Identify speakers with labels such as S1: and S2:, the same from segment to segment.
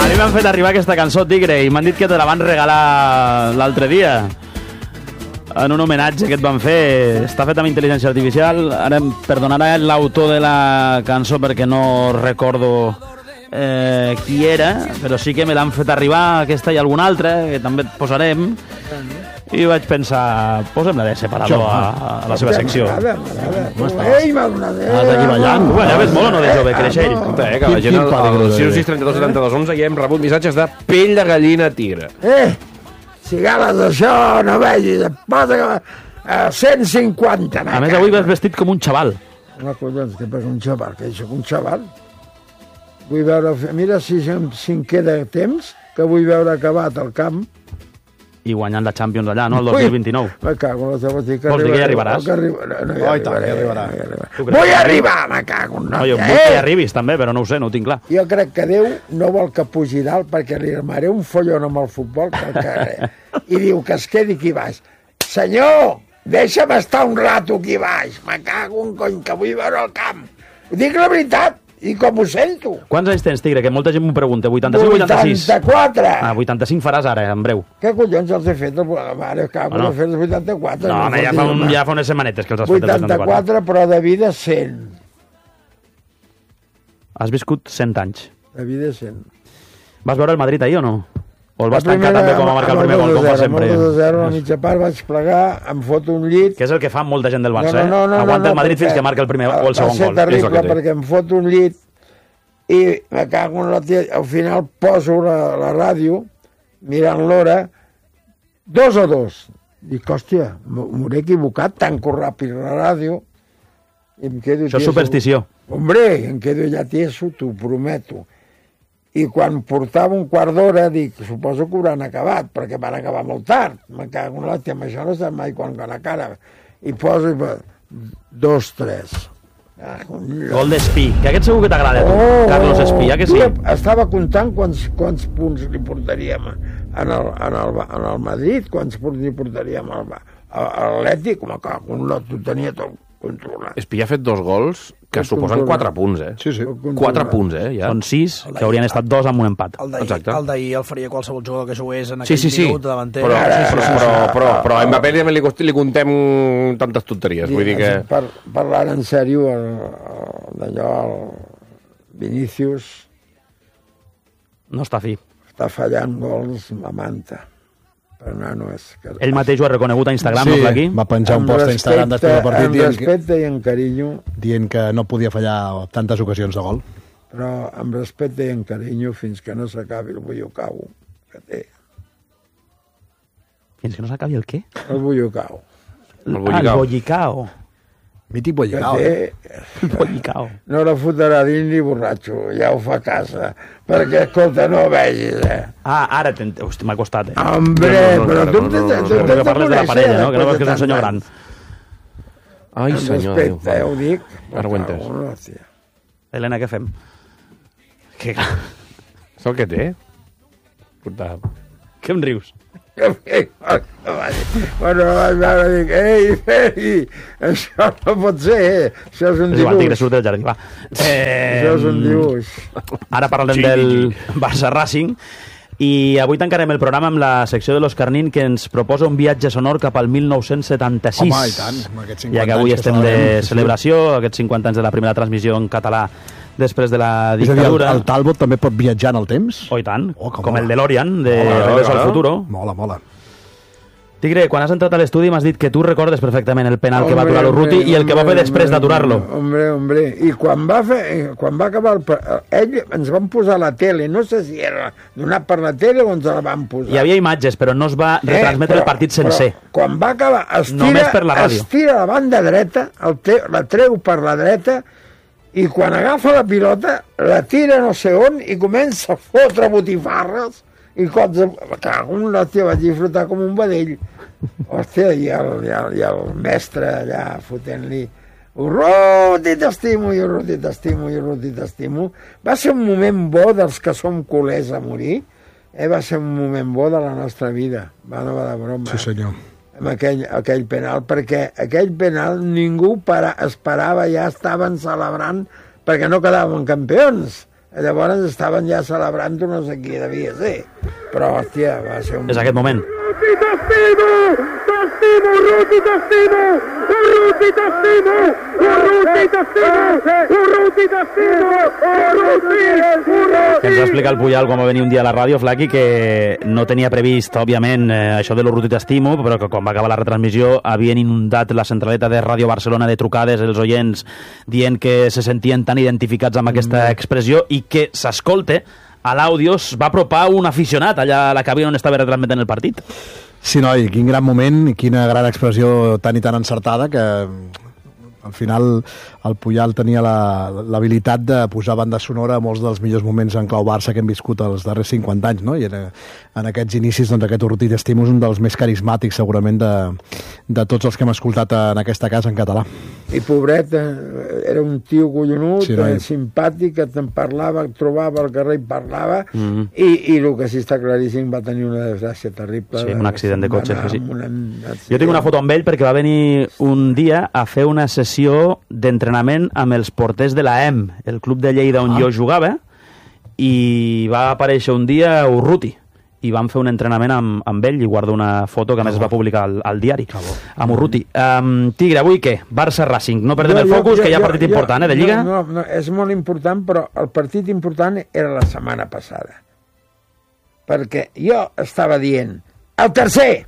S1: mi m'han fet arribar aquesta cançó, Tigre, i m'han dit que te la van regalar l'altre dia en un homenatge que et van fer. Està fet amb intel·ligència artificial. Ara em perdonarà l'autor de la cançó perquè no recordo qui era, però sí que me l'han fet arribar, aquesta i alguna altra, que també et posarem, i vaig pensar, posem-la de separador a la seva secció.
S2: Ei,
S3: Estàs aquí ballant.
S1: Tu ballaves molt o no de jove, Creixell?
S4: Que la gent al 632 72 11 ja hem rebut missatges de pell de gallina tigre.
S2: Si ganes això, no vegis, et posa a 150.
S1: A més, avui vas vestit com un xaval.
S2: No, collons, que per un xaval, que soc un xaval. Vull veure, mira si em queda temps, que vull veure acabat el camp.
S1: I guanyant la Champions allà, no?, el 2029.
S2: Me cago en la teva tica.
S1: Vols dir que hi arribaràs?
S2: No hi arribarà. Vull arribar, me cago en la
S1: jo vull que hi arribis també, però no ho sé, no ho tinc clar.
S2: Jo crec que Déu no vol que pugi dalt perquè li armaré un follon amb el futbol que el carrer. I diu que es quedi aquí baix. Senyor, deixa'm estar un rato aquí baix. Me cago en cony, que vull veure el camp. Ho dic la veritat. I com ho sento?
S1: Quants anys tens, Tigre? Que molta gent m'ho pregunta. 85 o 86?
S2: 84.
S1: 85 faràs ara, en breu.
S2: Què collons els he fet? Mare, cago, els he fet els 84.
S1: No, ja fa unes setmanetes que els has fet els
S2: 84, però de vida 100.
S1: Has viscut 100 anys.
S2: De vida 100.
S1: Vas veure el Madrid ahir o no? O el vas tancar també com a marcar el primer gol, com fa sempre?
S2: Amb el 2-0, a la mitja part vaig plegar, em foto un llit...
S1: Que és el que fa molta gent del Barça, aguanta el Madrid fins que marca el primer o el segon gol.
S2: Va ser terrible, perquè em foto un llit i me cago en la tia... Al final poso la ràdio, mirant l'hora, 2-2. Dic, hòstia, m'hauré equivocat, tanco ràpid la ràdio i em quedo...
S1: Això és superstició.
S2: Hombre, em quedo ja tieso, t'ho prometo. I quan portava un quart d'hora, dic, suposo que hauran acabat, perquè van acabar molt tard. Me cago en l'hòstia, amb això no sap mai quan la cara. I poso 2-3.
S1: Gol d'Espí, que aquest segur que t'agrada, Carlos Espí, que sí?
S2: Estava comptant quants punts li portaríem en el Madrid, quants punts li portaríem a l'Atlètic, me cago en l'hòstia, ho tenia tot controlat.
S4: Espí ha fet 2 gols que suposen 4 punts,
S3: Sí.
S4: 4 punts, ja.
S1: Són 6, que haurien estat 2 amb un empat.
S5: El d'ahir el faria qualsevol jugador que jugués en aquell minut davanter.
S4: Però a Mbappé també li contem tantes tonteries. Vull dir que...
S2: Parlant en sèrio, d'allò, el Vinícius...
S1: No està fi.
S2: Està fallant gols a manta. Però no és...
S1: Ell mateix ho ha reconegut a Instagram, no aquí?
S3: Va penjar un post a Instagram després del partit
S2: amb respecte i amb carinyo,
S3: dient que no podia fallar tantes ocasions de gol.
S2: Però amb respecte i amb carinyo fins que no s'acabi el bullocau que té.
S1: Fins que no s'acabi el què?
S2: El bullocau.
S1: El bollicao.
S3: Mític bollicao.
S1: El bollicao.
S2: No la fotrà dins ni borratxo, ja ho fa a casa. Perquè, escolta, no vegis,
S1: Ara hosti, m'ha costat,
S2: Hombre, però tu
S1: que parles de la parella, no? Que no veus que és un senyor gran.
S4: Ai, senyor.
S2: Respecte, ho dic.
S4: Argüentes.
S1: Helena, què fem?
S4: És el que té? Puta...
S1: Què em rius?
S2: Bueno, vaig veure, dic, ei, això no pot ser, això és un dibuix.
S1: Tigre, surt del jardí, va.
S2: Això és un dibuix.
S1: Ara parlem del Barça Racing i avui tancarem el programa amb la secció de l'Òscar Nin, que ens proposa un viatge sonor cap al 1976.
S3: Home, i tant,
S1: ja que avui estem de celebració, aquests 50 anys de la primera transmissió en català després de la dictadura.
S3: És a dir, el Talbot també pot viatjar en el temps?
S1: Oh, i tant, com el DeLorean de Regreso al Futuro.
S3: Mola.
S1: Tigre, quan has entrat a l'estudi m'has dit que tu recordes perfectament el penal que va aturar l'Urruti i el que va fer després d'aturar-lo.
S2: Hombre. I quan va acabar ell ens van posar a la tele, no sé si era donat per la tele o ens la van posar.
S1: Hi havia imatges, però no es va retransmetre el partit sencer.
S2: Quan va acabar,
S1: només per la ràdio.
S2: Estira la banda dreta, la treu per la dreta, i quan agafa la pilota, la tira no sé on i comença a fotre botifarres i cops de... Cago en l'hòstia, vaig disfrutar com un vedell. Hòstia, i el mestre allà fotent-li Urruti, t'estimo, Urruti, t'estimo, Urruti, t'estimo. Va ser un moment bo dels que som culers a morir. Va ser un moment bo de la nostra vida. Va, no va de broma.
S3: Sí, senyor.
S2: Amb aquell penal, perquè aquell penal ningú esperava, ja estaven celebrant perquè no quedaven campions. Llavors estaven ja celebrant-ho, no sé qui devia ser. Però, hòstia, va ser un...
S1: És aquest moment.
S6: T'estimo, Ruti, t'estimo! Ruti, t'estimo! Ruti, t'estimo! Ruti, t'estimo! Ruti!
S1: Que ens va explicar el Puyal quan va venir un dia a la ràdio, Flaqui, que no tenia previst, òbviament, això de l'Urruti t'estimo, però que quan va acabar la retransmissió havien inundat la centraleta de Ràdio Barcelona de trucades els oients dient que se sentien tan identificats amb aquesta expressió i que s'escolte a l'àudio es va apropar un aficionat allà a la cabina on estava retransmetent el partit.
S3: Sí, noi, quin gran moment i quina gran expressió tan i tan encertada que al final el Puyal tenia l'habilitat de posar banda sonora a molts dels millors moments en clau Barça que hem viscut els darrers 50 anys, no? I en aquests inicis, doncs, aquest Urruti t'estimo és un dels més carismàtics, segurament, de tots els que hem escoltat en aquesta casa en català.
S2: I pobret, era un tio collonut, sí, simpàtic, que te'n parlava, et trobava al carrer i parlava, i el que sí està claríssim va tenir una desgràcia terrible.
S1: Sí, un accident de cotxe. Sí. Jo tinc una foto amb ell perquè va venir un dia a fer una sessió d'entrenament amb els porters de la EM, el club de Lleida on jo jugava, i va aparèixer un dia Urruti i vam fer un entrenament amb ell i guardo una foto que a més es va publicar al diari amb Urruti. Tigre, avui què? Barça-Racing, no perdem el focus, que hi ha partit important, de Lliga?
S2: No, és molt important, però el partit important era la setmana passada, perquè jo estava dient el tercer,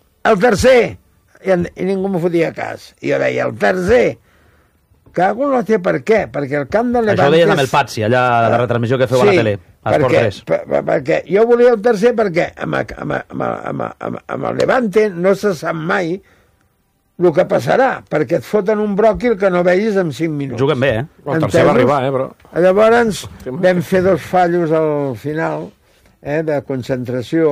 S2: i ningú m'ho fotia cas, i jo deia el tercer, cago en la té, per què? Perquè el camp de Levante...
S1: Això ho deies amb el Patsi, allà a la retransmissió que feu a la tele.
S2: Perquè jo volia el tercer perquè amb el Levante no se sap mai el que passarà, perquè et foten un bròquil que no veis en 5 minuts.
S1: Juguen bé,
S4: El tercer va arribar, però...
S2: Llavors vam fer 2 fallos al final, de concentració,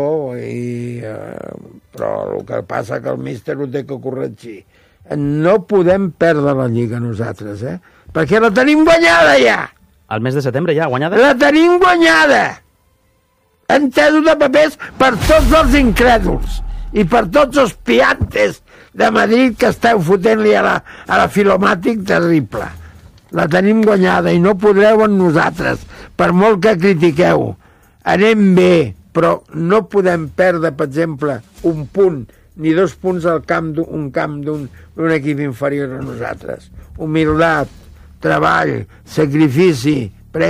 S2: però el que passa que el míster ho té que corregir. No podem perdre la Lliga nosaltres, perquè la tenim guanyada ja.
S1: Al mes de setembre ja, guanyada?
S2: La tenim guanyada! Entesos de papers per tots els incrèduls i per tots els piantes de Madrid que esteu fotent-li a la filomàtic terrible. La tenim guanyada i no podreu amb nosaltres, per molt que critiqueu. Anem bé, però no podem perdre, per exemple, un punt ni 2 punts al camp d'un equip inferior a nosaltres. Humilitat, treball, sacrifici,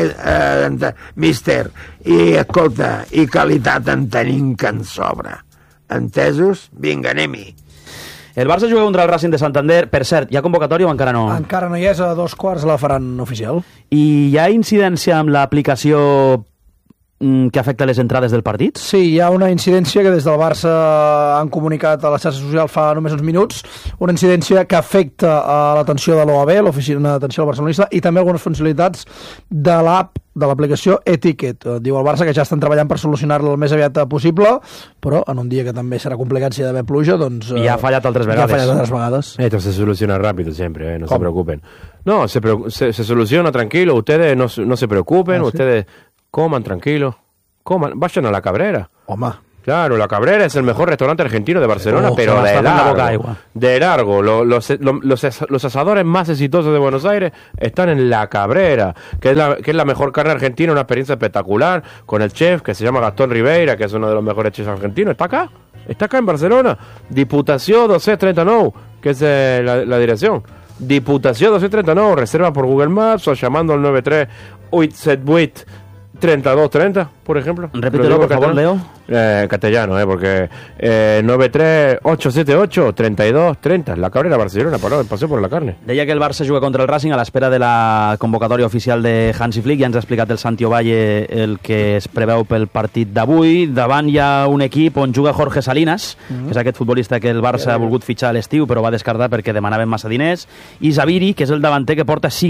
S2: míster, i escolta, i qualitat en tenim que en sobra. Entesos? Vinga, anem-hi.
S1: El Barça juga contra el Racing de Santander. Per cert, hi ha convocatòria o encara no?
S5: Encara no hi és, a 2:15 la faran oficial.
S1: I hi ha incidència amb l'aplicació que afecta les entrades del partit?
S5: Sí, hi ha una incidència que des del Barça han comunicat a la xarxa social fa només uns minuts, una incidència que afecta a l'atenció de l'OAB, l'oficina d'atenció al barcelonista, i també algunes funcionalitats de l'app, de l'aplicació e-Ticket. Diu el Barça que ja estan treballant per solucionar-la el més aviat possible, però en un dia que també serà complicat si hi ha d'haver pluja, doncs...
S1: I ha fallat altres vegades.
S5: Ja ha fallat altres vegades.
S4: Esto se soluciona rápido siempre, no se preocupen. No, se soluciona tranquilo, ustedes no se preocupen, ustedes... Coman tranquilo, vayan a La Cabrera. Claro, La Cabrera es el mejor restaurante argentino de Barcelona, pero de largo. Los asadores más exitosos de Buenos Aires están en La Cabrera, que es la mejor carne argentina, una experiencia espectacular, con el chef que se llama Gastón Ribeira, que es uno de los mejores chefs argentinos. Está acá en Barcelona. Diputació 239, que es la dirección. Diputació 239, reserva por Google Maps o llamando al 93 3230, por ejemplo.
S1: Repítelo, por favor, Leo.
S4: Castellano, porque 93878-3230, La Cabrera, Barcelona, paseo por la carne.
S1: Deia que el Barça juga contra el Racing a l'espera de la convocatòria oficial de Hansi Flick. Ja ens ha explicat el Santi Ovalle el que es preveu pel partit d'avui. Davant hi ha un equip on juga Jorge Salinas, que és aquest futbolista que el Barça ha volgut fitxar a l'estiu, però va descartar perquè demanaven massa diners, i Zaviri, que és el davanter que porta 5